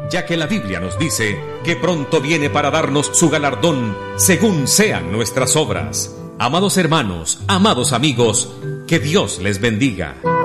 ya que la Biblia nos dice que pronto viene para darnos su galardón según sean nuestras obras. Amados hermanos, amados amigos, que Dios les bendiga.